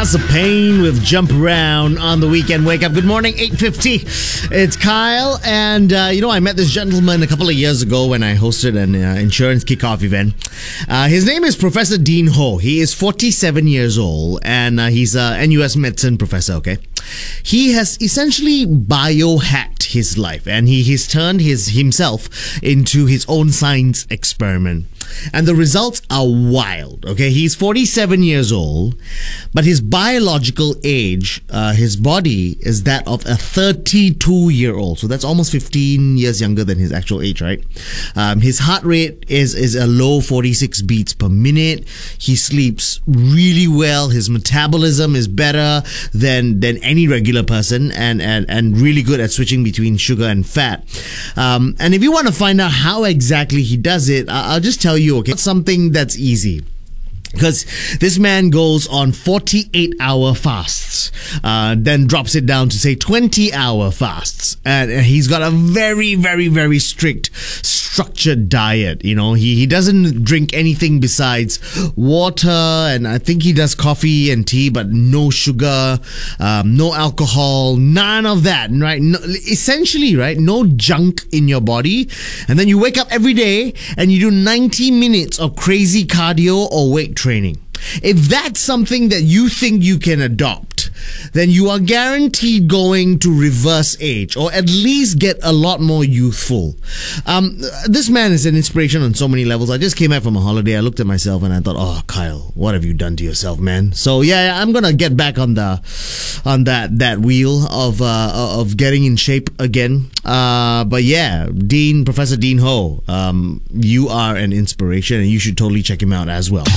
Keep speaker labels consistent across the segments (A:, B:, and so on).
A: House of Pain with Jump Around on the weekend wake up. Good morning, 8:50. It's Kyle, and I met this gentleman a couple of years ago when I hosted an insurance kickoff event. His name is Professor Dean Ho. He is 47 years old, and he's a NUS medicine professor, okay? He has essentially biohacked his life, and he's turned himself into his own science experiment. And the results are wild, okay? He's 47 years old, but his biological age, his body is that of a 32-year-old. So that's almost 15 years younger than his actual age, right? His heart rate is a low 46 beats per minute. He sleeps really well. His metabolism is better than any regular person, and really good at switching between sugar and fat. And if you want to find out how exactly he does it, I'll just tell you, okay, it's something that's easy. Because this man goes on 48-hour fasts, then drops it down to, say, 20-hour fasts. And he's got a very, very, very strict, structured diet. You know, he doesn't drink anything besides water, and I think he does coffee and tea, but no sugar, no alcohol, none of that, right? No, essentially, right? No junk in your body. And then you wake up every day and you do 90 minutes of crazy cardio or weight training. If that's something that you think you can adopt, then you are guaranteed going to reverse age, or at least get a lot more youthful. This man is an inspiration on so many levels. I just came back from a holiday. I looked at myself and I thought, oh, Kyle, what have you done to yourself, man? So yeah, I'm gonna get back on that wheel of getting in shape again. But yeah, Professor Dean Ho, you are an inspiration, and you should totally check him out as well.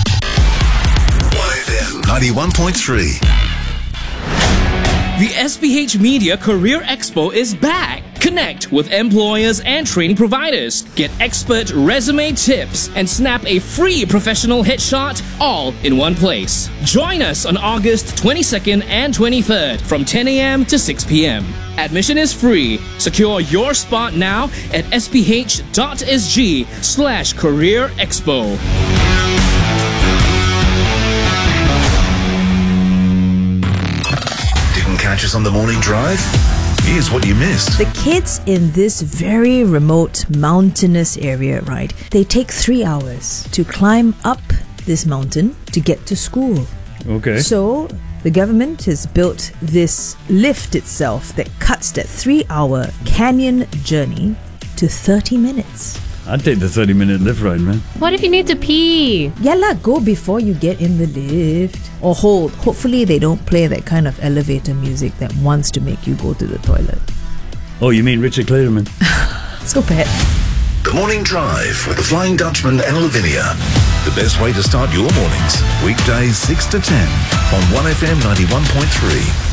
B: 91.3.
C: The SPH Media Career Expo is back. Connect with employers and training providers. Get expert resume tips and snap a free professional headshot all in one place. Join us on August 22nd and 23rd from 10 a.m. to 6 p.m. Admission is free. Secure your spot now at sph.sg/career expo.
B: Catch us on the morning drive? Here's what you missed.
D: The kids in this very remote mountainous area, right? They take 3 hours to climb up this mountain to get to school.
E: Okay.
D: So the government has built this lift itself that cuts that 3-hour canyon journey to 30 minutes.
E: I'd take the 30-minute lift ride, man.
F: What if you need to pee?
D: Yeah lah, go before you get in the lift. Or hold. Hopefully they don't play that kind of elevator music that wants to make you go to the toilet.
E: Oh, you mean Richard Clayderman?
D: So bad.
B: The Morning Drive with the Flying Dutchman and Lavinia. The best way to start your mornings. Weekdays 6 to 10 on 1FM 91.3.